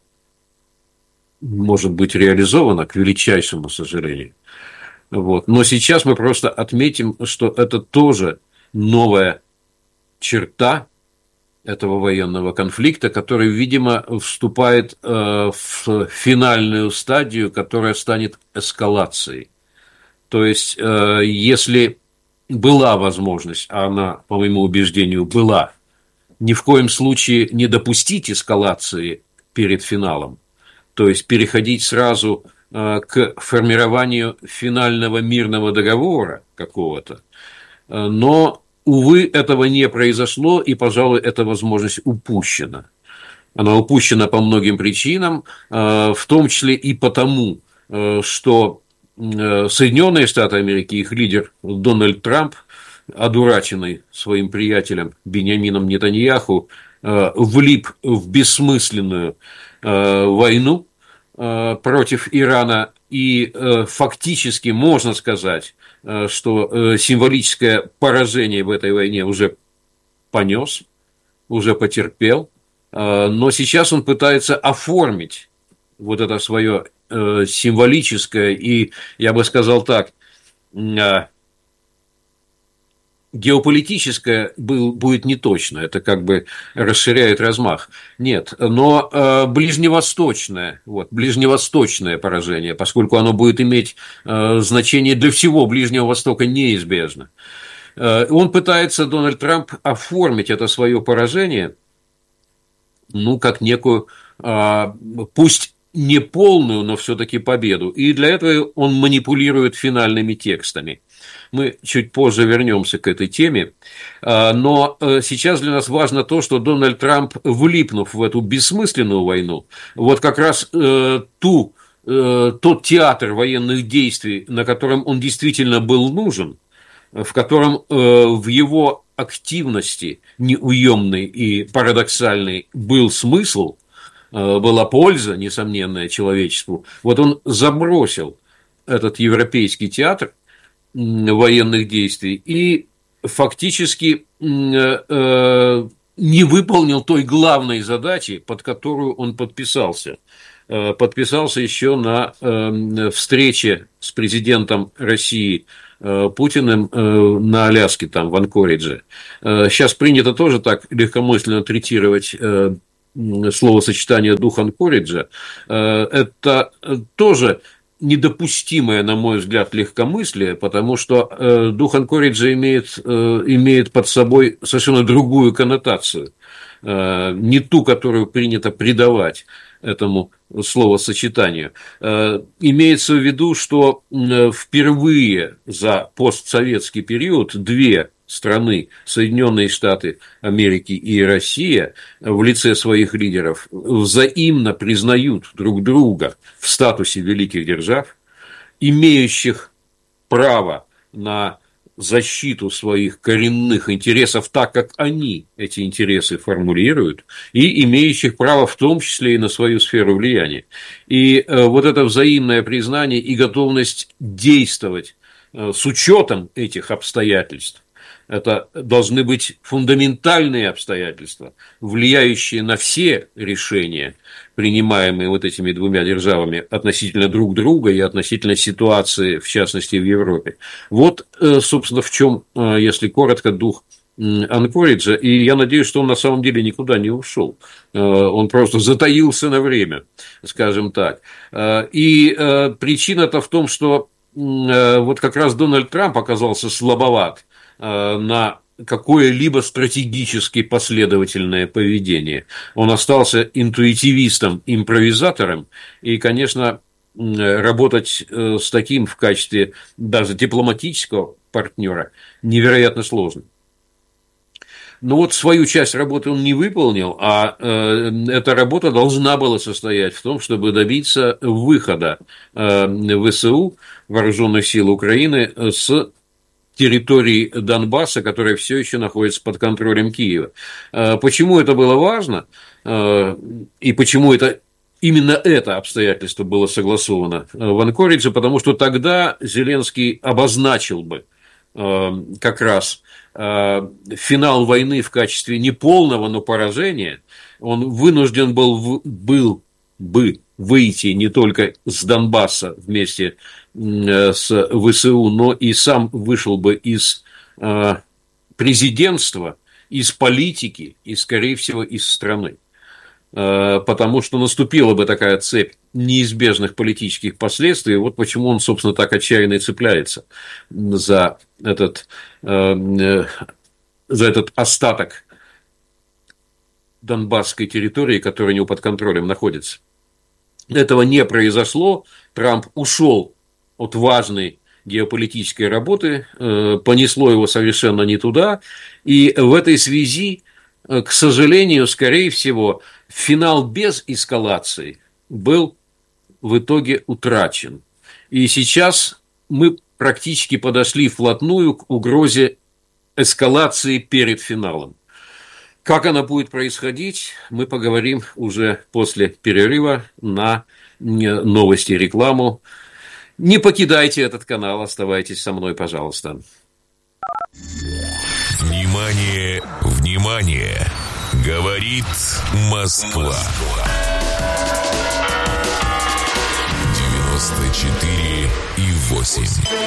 может быть реализована, к величайшему сожалению. Вот. Но сейчас мы просто отметим, что это тоже новая черта этого военного конфликта, который, видимо, вступает в финальную стадию, которая станет эскалацией. То есть, если была возможность, а она, по моему убеждению, была, ни в коем случае не допустить эскалации перед финалом, то есть переходить сразу к формированию финального мирного договора какого-то. Но, увы, этого не произошло, и, пожалуй, эта возможность упущена. Она упущена по многим причинам, в том числе и потому, что Соединенные Штаты Америки, их лидер Дональд Трамп, одураченный своим приятелем Биньямином Нетаньяху, влип в бессмысленную войну против Ирана, и фактически можно сказать, что символическое поражение в этой войне уже понес, уже потерпел, но сейчас он пытается оформить вот это свое символическое и, я бы сказал так, геополитическое будет неточно, это как бы расширяет размах. Нет, но ближневосточное, вот, ближневосточное поражение, поскольку оно будет иметь значение для всего Ближнего Востока неизбежно. Он пытается, Дональд Трамп, оформить это свое поражение, ну, как некую, пусть не полную, но все-таки победу. И для этого он манипулирует финальными текстами. Мы чуть позже вернемся к этой теме. Но сейчас для нас важно то, что Дональд Трамп, влипнув в эту бессмысленную войну, вот как раз ту, тот театр военных действий, на котором он действительно был нужен, в котором в его активности неуемной и парадоксальной был смысл, была польза, несомненная, человечеству. Вот он забросил этот европейский театр военных действий и фактически не выполнил той главной задачи, под которую он подписался. Подписался еще на встрече с президентом России Путиным на Аляске, там, в Анкоридже. Сейчас принято тоже так легкомысленно третировать словосочетание «дух Анкориджа». Это тоже недопустимое, на мой взгляд, легкомыслие, потому что дух Анкориджа имеет, имеет под собой совершенно другую коннотацию, не ту, которую принято придавать этому словосочетанию. Имеется в виду, что впервые за постсоветский период две страны, Соединенные Штаты Америки и Россия, в лице своих лидеров взаимно признают друг друга в статусе великих держав, имеющих право на защиту своих коренных интересов так, как они эти интересы формулируют, и имеющих право в том числе и на свою сферу влияния. И вот это взаимное признание и готовность действовать с учетом этих обстоятельств, это должны быть фундаментальные обстоятельства, влияющие на все решения, принимаемые вот этими двумя державами относительно друг друга и относительно ситуации, в частности, в Европе. Вот, собственно, в чем, если коротко, дух Анкориджа, и я надеюсь, что он на самом деле никуда не ушел. Он просто затаился на время, скажем так. И причина-то в том, что вот как раз Дональд Трамп оказался слабоват на какое-либо стратегически последовательное поведение. Он остался интуитивистом, импровизатором, и, конечно, работать с таким в качестве даже дипломатического партнера невероятно сложно. Но вот свою часть работы он не выполнил, а э, эта работа должна была состоять в том, чтобы добиться выхода э, ВСУ, Вооруженных сил Украины, с территории Донбасса, которая все еще находится под контролем Киева. Почему это было важно и почему это, именно это обстоятельство было согласовано в Анкоридже? Потому что тогда Зеленский обозначил бы как раз финал войны в качестве не полного, но поражения. Он вынужден был, был бы выйти не только с Донбасса вместе с ВСУ, но и сам вышел бы из президентства, из политики и, скорее всего, из страны. Потому что наступила бы такая цепь неизбежных политических последствий. Вот почему он, собственно, так отчаянно и цепляется за этот, за этот остаток донбасской территории, которая у него под контролем находится. Этого не произошло. Трамп ушел от важной геополитической работы, понесло его совершенно не туда. И в этой связи, к сожалению, скорее всего, финал без эскалации был в итоге утрачен. И сейчас мы практически подошли вплотную к угрозе эскалации перед финалом. Как она будет происходить, мы поговорим уже после перерыва на новости и рекламу. Не покидайте этот канал, оставайтесь со мной, пожалуйста. Внимание, внимание! Говорит Москва. девяносто четыре и восемь.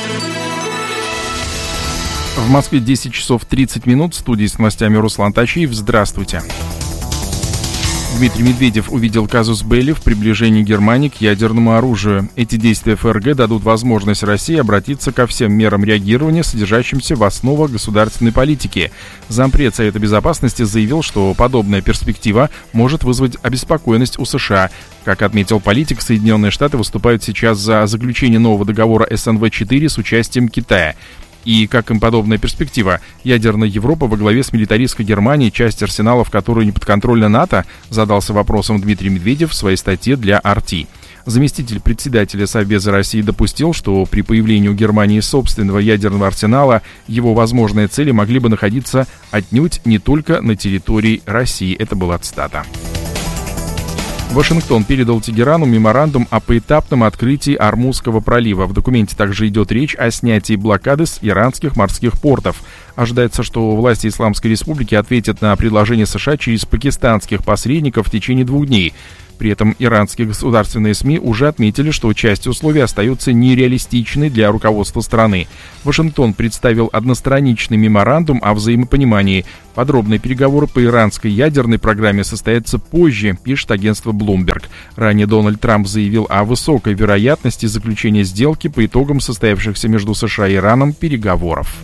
В Москве десять часов тридцать минут. В студии с новостями Руслан Тачиев. Здравствуйте. Дмитрий Медведев увидел казус белли в приближении Германии к ядерному оружию. Эти действия ФРГ дадут возможность России обратиться ко всем мерам реагирования, содержащимся в основах государственной политики. Зампред Совета Безопасности заявил, что подобная перспектива может вызвать обеспокоенность у США. Как отметил политик, Соединенные Штаты выступают сейчас за заключение нового договора эс эн вэ четыре с участием Китая. И, как им подобная перспектива, ядерная Европа во главе с милитаристской Германией, часть арсеналов, которой не подконтрольна НАТО, задался вопросом Дмитрий Медведев в своей статье для ар ти. Заместитель председателя Совбеза России допустил, что при появлении у Германии собственного ядерного арсенала его возможные цели могли бы находиться отнюдь не только на территории России. Это была цитата. Вашингтон передал Тегерану меморандум о поэтапном открытии Ормузского пролива. В документе также идет речь о снятии блокады с иранских морских портов. Ожидается, что власти Исламской Республики ответят на предложение США через пакистанских посредников в течение двух дней. При этом иранские государственные СМИ уже отметили, что часть условий остаются нереалистичной для руководства страны. Вашингтон представил одностраничный меморандум о взаимопонимании. Подробные переговоры по иранской ядерной программе состоятся позже, пишет агентство Bloomberg. Ранее Дональд Трамп заявил о высокой вероятности заключения сделки по итогам состоявшихся между США и Ираном переговоров.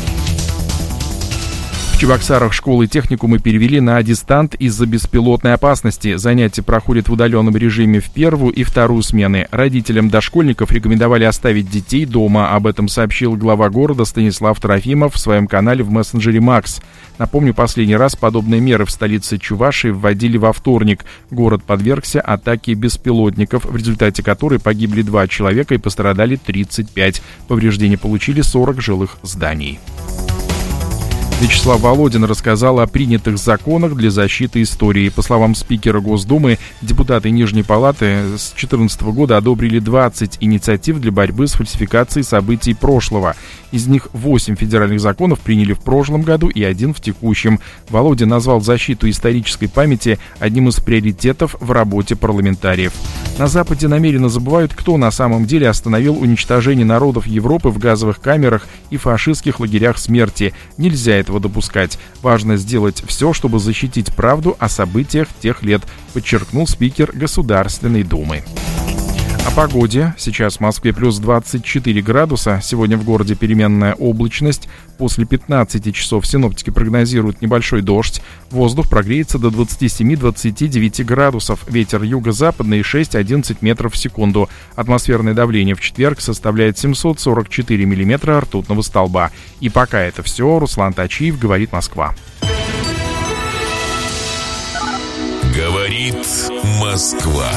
В Чебоксарах школы и техникумы перевели на дистант из-за беспилотной опасности. Занятия проходят в удаленном режиме в первую и вторую смены. Родителям дошкольников рекомендовали оставить детей дома. Об этом сообщил глава города Станислав Трофимов в своем канале в мессенджере Макс. Напомню, последний раз подобные меры в столице Чувашии вводили во вторник. Город подвергся атаке беспилотников, в результате которой погибли два человека и пострадали тридцать пять. Повреждения получили сорок жилых зданий. Вячеслав Володин рассказал о принятых законах для защиты истории. По словам спикера Госдумы, депутаты Нижней Палаты с две тысячи четырнадцатого года одобрили двадцать инициатив для борьбы с фальсификацией событий прошлого. Из них восемь федеральных законов приняли в прошлом году и один в текущем. Володин назвал защиту исторической памяти одним из приоритетов в работе парламентариев. На Западе намеренно забывают, кто на самом деле остановил уничтожение народов Европы в газовых камерах и фашистских лагерях смерти. Нельзя этого допускать. Важно сделать все, чтобы защитить правду о событиях тех лет, подчеркнул спикер Государственной Думы. О погоде. Сейчас в Москве плюс двадцать четыре градуса. Сегодня в городе переменная облачность. После пятнадцати часов синоптики прогнозируют небольшой дождь. Воздух прогреется до двадцати семи — двадцати девяти градусов. Ветер юго-западный шесть — одиннадцать метров в секунду. Атмосферное давление в четверг составляет семьсот сорок четыре миллиметра ртутного столба. И пока это все. Руслан Тачиев, говорит Москва. Говорит Москва.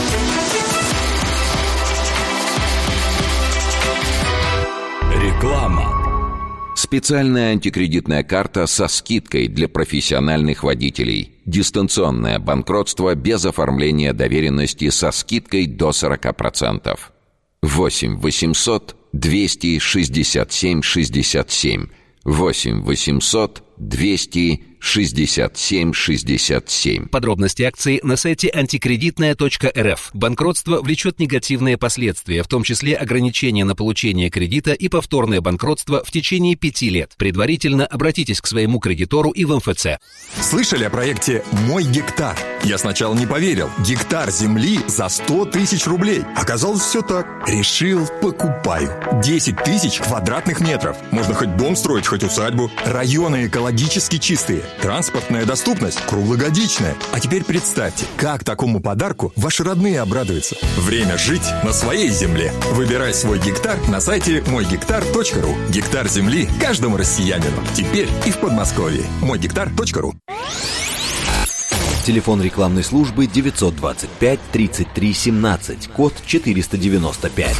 Реклама. Специальная антикредитная карта со скидкой для профессиональных водителей. Дистанционное банкротство без оформления доверенности со скидкой до сорок процентов. восемь восемьсот двести шестьдесят семь шестьдесят семь. восемь восемьсот двести шестьдесят семь шестьдесят семь. Подробности акции на сайте антикредитная точка эр эф. Банкротство влечет негативные последствия, в том числе ограничения на получение кредита и повторное банкротство в течение пяти лет. Предварительно обратитесь к своему кредитору и в эм эф цэ. Слышали о проекте «Мой гектар»? Я сначала не поверил. Гектар земли за сто тысяч рублей. Оказалось, все так. Решил, покупаю. десять тысяч квадратных метров. Можно хоть дом строить, хоть усадьбу. Районы экологически чистые. Транспортная доступность круглогодичная. А теперь представьте, как такому подарку ваши родные обрадуются. Время жить на своей земле. Выбирай свой гектар на сайте мой гектар точка ру. Гектар земли каждому россиянину. Теперь и в Подмосковье. мой гектар точка ру. Телефон рекламной службы девятьсот двадцать пять тридцать три семнадцать, код четыреста девяносто пять.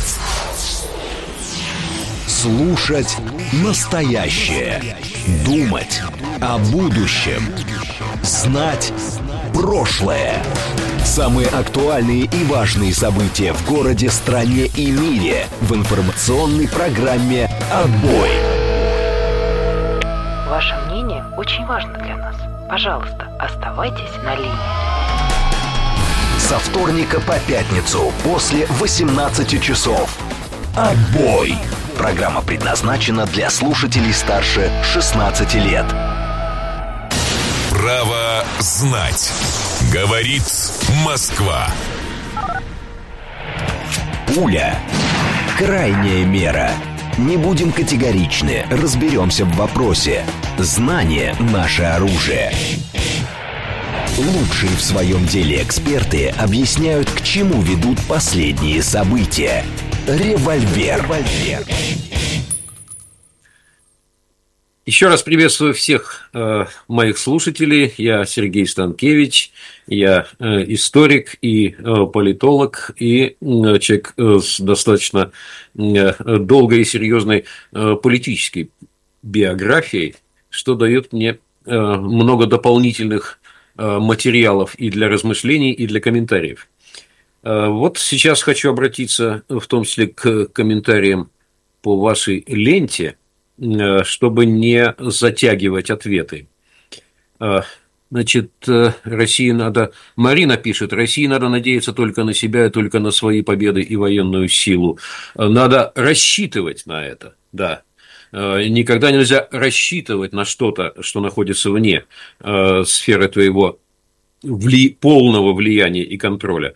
Слушать настоящее. Думать о будущем. Знать прошлое. Самые актуальные и важные события в городе, стране и мире в информационной программе «Отбой». Ваше мнение очень важно для нас. Пожалуйста, оставайтесь на линии. Со вторника по пятницу после восемнадцати часов. «Отбой». Программа предназначена для слушателей старше шестнадцати лет. Право знать. Говорит Москва. Пуля. Крайняя мера. Не будем категоричны, разберемся в вопросе. Знание – наше оружие. Лучшие в своем деле эксперты объясняют, к чему ведут последние события. Револьвер. Еще раз приветствую всех э, моих слушателей. Я Сергей Станкевич, я э, историк и э, политолог, и э, человек э, с достаточно э, долгой и серьезной э, политической биографией, что дает мне э, много дополнительных материалов и для размышлений, и для комментариев. Вот сейчас хочу обратиться в том числе к комментариям по вашей ленте, чтобы не затягивать ответы. Значит, России надо... Марина пишет, России надо надеяться только на себя, только на свои победы и военную силу. Надо рассчитывать на это, да. Никогда нельзя рассчитывать на что-то, что находится вне сферы твоего вли... полного влияния и контроля.